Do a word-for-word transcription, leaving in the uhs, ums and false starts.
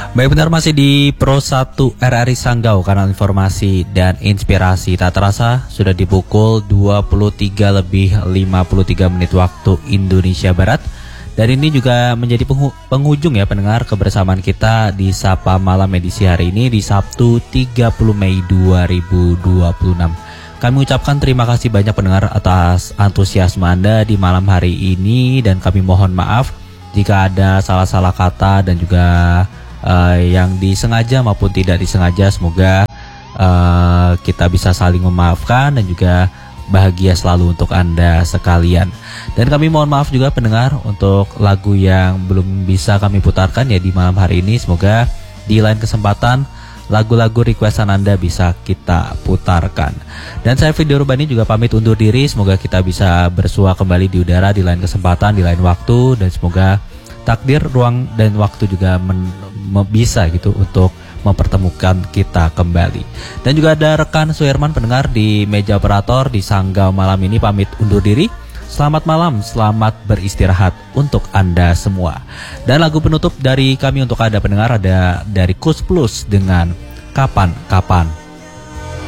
Baik, benar, masih di Pro satu R R I Sanggau, kanal informasi dan inspirasi. Tak terasa sudah di pukul dua puluh tiga lebih lima puluh tiga menit waktu Indonesia Barat. Dan ini juga menjadi penghu- penghujung ya pendengar kebersamaan kita di Sapa Malam edisi hari ini di Sabtu tiga puluh Mei dua ribu dua puluh enam. Kami ucapkan terima kasih banyak pendengar atas antusiasme Anda di malam hari ini, dan kami mohon maaf jika ada salah-salah kata dan juga Uh, yang disengaja maupun tidak disengaja. Semoga uh, kita bisa saling memaafkan dan juga bahagia selalu untuk Anda sekalian. Dan kami mohon maaf juga pendengar untuk lagu yang belum bisa kami putarkan ya di malam hari ini. Semoga di lain kesempatan lagu-lagu requestan Anda bisa kita putarkan. Dan saya Video Rubani juga pamit undur diri. Semoga kita bisa bersua kembali di udara di lain kesempatan, di lain waktu, dan semoga takdir, ruang, dan waktu juga men- bisa gitu untuk mempertemukan kita kembali. Dan juga ada rekan Suherman pendengar di meja operator di Sanggau malam ini pamit undur diri. Selamat malam, selamat beristirahat untuk Anda semua. Dan lagu penutup dari kami untuk Anda pendengar ada dari Kus Plus dengan Kapan Kapan.